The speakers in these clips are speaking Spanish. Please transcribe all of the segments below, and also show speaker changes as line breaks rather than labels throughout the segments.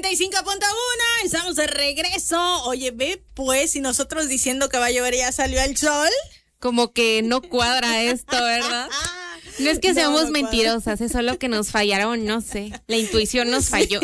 95.1, estamos de regreso. Oye, ve, pues, y nosotros diciendo que va a llover ya salió el sol.
Como que no cuadra esto, ¿verdad? No es que seamos mentirosas, es solo que nos fallaron, no sé. La intuición nos falló.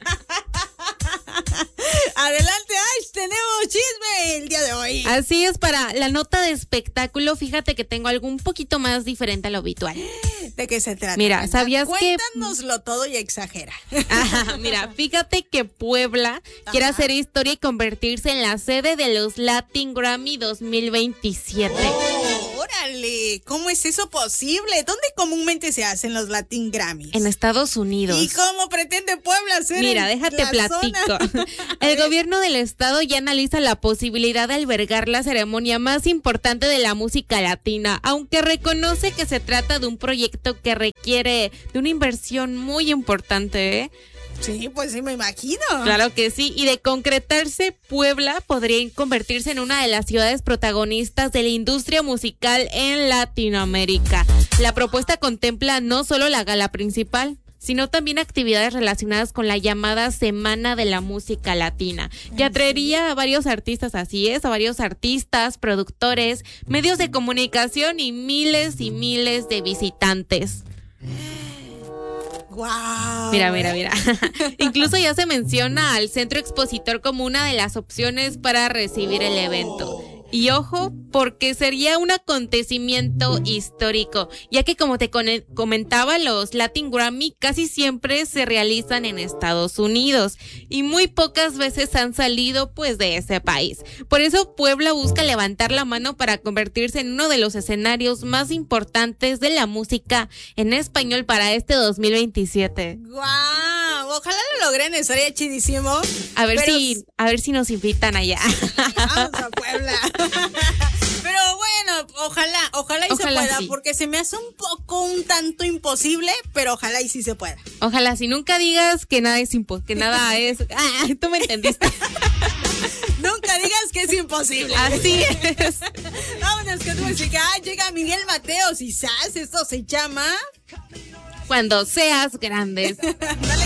Adelante, Ash, tenemos chisme el día de hoy.
Así es, para la nota de espectáculo, fíjate que tengo algo un poquito más diferente a lo habitual.
¿De qué se trata?
Mira, ¿sabías que...?
Cuéntanoslo todo y exagera.
Mira, fíjate que Puebla quiere hacer historia y convertirse en la sede de los Latin Grammy 2027.
¡Órale! ¿Cómo es eso posible? ¿Dónde comúnmente se hacen los Latin Grammys?
En Estados Unidos.
¿Y cómo pretende Puebla ser?
Mira, déjate platico. El gobierno del estado ya analiza la posibilidad de albergar la ceremonia más importante de la música latina, aunque reconoce que se trata de un proyecto que requiere de una inversión muy importante, ¿eh?
Sí, pues sí, me imagino.
Claro que sí, y de concretarse, Puebla podría convertirse en una de las ciudades protagonistas de la industria musical en Latinoamérica. La propuesta contempla no solo la gala principal, sino también actividades relacionadas con la llamada Semana de la Música Latina, que atraería a varios artistas, así es, a varios artistas, productores, medios de comunicación y miles de visitantes.
Wow.
Mira. Incluso ya se menciona al Centro Expositor como una de las opciones para recibir el evento. Y ojo, porque sería un acontecimiento histórico, ya que como te comentaba, los Latin Grammy casi siempre se realizan en Estados Unidos y muy pocas veces han salido pues de ese país. Por eso Puebla busca levantar la mano para convertirse en uno de los escenarios más importantes de la música en español para este 2027.
¡Guau! Ojalá lo logren, estaría chidísimo.
A ver si nos invitan allá.
Vamos a Puebla. Pero bueno, ojalá se pueda, sí. Porque se me hace un tanto imposible, pero ojalá y sí se pueda.
Ojalá, si nunca digas que nada es tú me entendiste.
Nunca digas que es imposible.
Así es.
Vámonos con música. Llega Miguel Mateos y ¡zas! Esto se llama
Cuando seas grande.